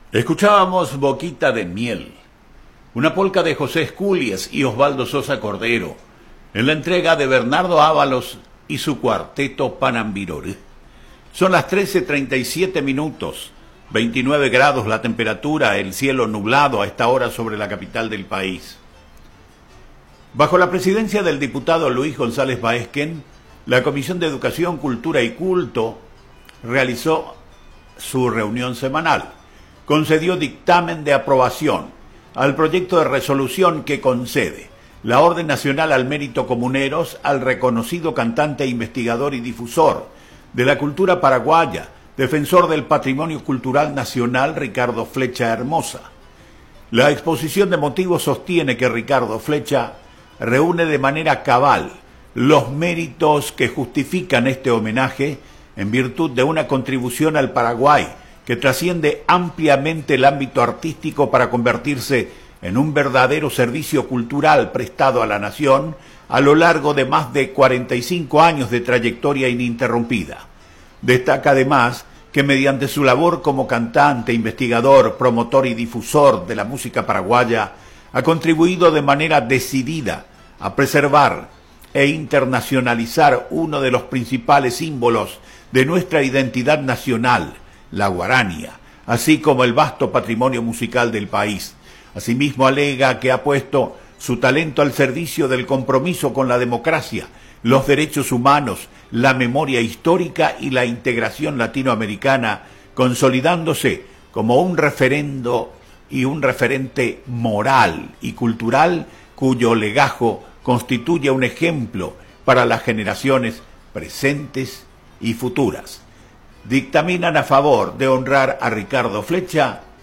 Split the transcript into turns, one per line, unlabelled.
Escuchábamos Boquita de Miel, una polca de José Esculies y Osvaldo Sosa Cordero, en la entrega de Bernardo Ábalos y su cuarteto Panambiroré. Son las 13:37, 29 grados la temperatura, el cielo nublado a esta hora sobre la capital del país. Bajo la presidencia del diputado Luis González Baezquén, la Comisión de Educación, Cultura y Culto realizó su reunión semanal. Concedió dictamen de aprobación al proyecto de resolución que concede la Orden Nacional al Mérito Comuneros al reconocido cantante, investigador y difusor de la cultura paraguaya, defensor del patrimonio cultural nacional, Ricardo Flecha Hermosa. La exposición de motivos sostiene que Ricardo Flecha reúne de manera cabal los méritos que justifican este homenaje en virtud de una contribución al Paraguay que trasciende ampliamente el ámbito artístico para convertirse en un verdadero servicio cultural prestado a la nación a lo largo de más de 45 años de trayectoria ininterrumpida. Destaca además que mediante su labor como cantante, investigador, promotor y difusor de la música paraguaya, ha contribuido de manera decidida a preservar e internacionalizar uno de los principales símbolos de nuestra identidad nacional, la guarania, así como el vasto patrimonio musical del país. Asimismo alega que ha puesto su talento al servicio del compromiso con la democracia, los derechos humanos, la memoria histórica y la integración latinoamericana, consolidándose como un referendo y un referente moral y cultural cuyo legajo constituye un ejemplo para las generaciones presentes y futuras. Dictaminan a favor de honrar a Ricardo Flecha